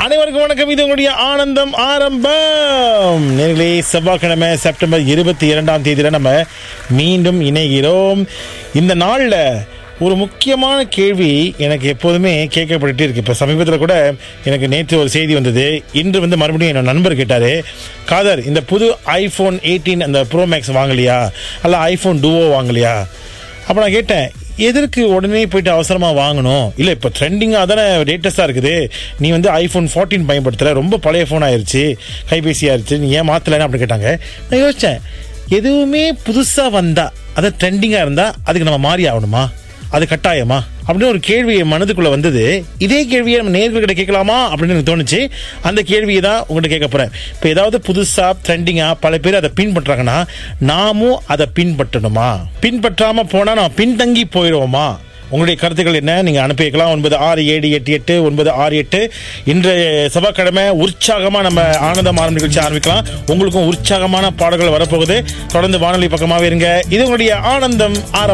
அனைவருக்கும் வணக்கம். இது உங்களுடைய ஆனந்தம் ஆரம்பம். நேர்களே, செவ்வாய்க்கிழமை செப்டம்பர் 22 நம்ம மீண்டும் இணைகிறோம். இந்த நாளில் ஒரு முக்கியமான கேள்வி எனக்கு எப்போதுமே கேட்கப்பட்டு இருக்கு. இப்போ சமீபத்தில் கூட எனக்கு நேற்று ஒரு செய்தி வந்தது. இன்று மறுபடியும் என்னோட நண்பர் கேட்டார், காதர், இந்த புது iPhone 18 அந்த ப்ரோ மேக்ஸ் வாங்கலையா, அல்ல iPhone Duo வாங்கலையா? அப்போ நான் கேட்டேன், எதற்கு உடனே போயிட்டு அவசரமாக வாங்கணும்? இல்லை, இப்போ ட்ரெண்டிங்காக தானே லேட்டஸ்ட்டாக இருக்குது. நீ iPhone 14 பயன்படுத்துகிற, ரொம்ப பழைய ஃபோன் ஆயிடுச்சு, கைபேசி ஆயிடுச்சு, நீ ஏன் மாற்றலைன்னு அப்படி கேட்டாங்க. நான் யோசித்தேன், எதுவுமே புதுசாக வந்தால், அதை ட்ரெண்டிங்காக இருந்தால் அதுக்கு நம்ம மாறி ஆகணுமா? அது கட்டாயமா அப்படின்னு ஒரு கேள்வி மனதுக்குள்ள வந்தது. இதே கேள்வியை நம்ம நேயர்கள்கிட்ட கேட்கலாமா அப்படின்னு எனக்கு தோணுச்சு. அந்த கேள்வியை தான் உங்கள்கிட்ட கேட்க போறேன். இப்போ ஏதாவது புதுசா ட்ரெண்டிங்கா பல பேர் அதை பின்பற்றாங்கன்னா, நாமும் அதை பின்பற்றணுமா? பின்பற்றாம போனா நம்ம பின்தங்கி போயிடுவோமா? உங்களுடைய கருத்துக்கள் என்ன? நீங்க அனுப்பி வைக்கலாம். 967888 இன்று செவ்வாய்க்கிழமை உற்சாகமா நம்ம ஆனந்தம் ஆரம்ப நிகழ்ச்சி ஆரம்பிக்கலாம். உங்களுக்கும் உற்சாகமான பாடல்கள் வரப்போகுது. தொடர்ந்து வானொலி பக்கமாவே இருங்க. இது உங்களுடைய ஆனந்தம் ஆரம்பம்.